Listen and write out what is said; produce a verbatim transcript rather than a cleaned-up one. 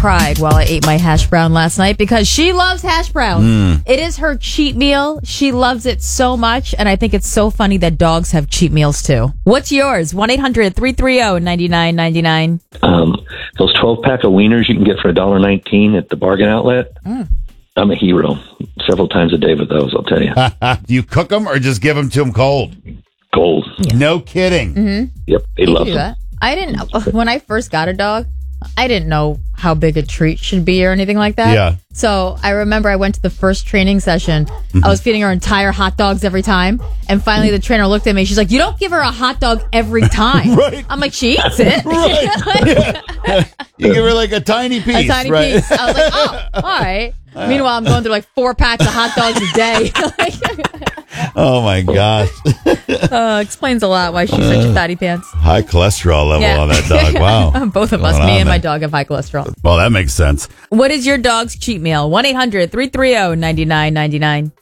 cried while I ate my hash brown last night because she loves hash browns. Mm. It is her cheat meal. She loves it so much, and I think it's so funny that dogs have cheat meals too. What's yours? one eight hundred three three zero nine nine nine nine. Um, those twelve-pack of wieners you can get for one dollar nineteen at the bargain outlet. Mm. I'm a hero. Several times a day with those, I'll tell you. Do you cook them or just give them to them cold? Cold. Yeah. No kidding. Mm-hmm. Yep, they You love do them. that. I didn't, when I first got a dog, I didn't know how big a treat should be or anything like that. Yeah. So I remember I went to the first training session. Mm-hmm. I was feeding her entire hot dogs every time. And finally the trainer looked at me. She's like, you don't give her a hot dog every time. Right. I'm like, she eats it. Right. You give her like a tiny piece. A tiny right? piece. I was like, oh, all right. Meanwhile, I'm going through like four packs of hot dogs a day. Oh, my gosh. uh, explains a lot why she's such a fatty pants. High cholesterol level Yeah. on that dog. Wow. Both of us, Going me on and my there. dog, have high cholesterol. Well, that makes sense. What is your dog's cheat meal? one eight hundred three three zero nine nine nine nine.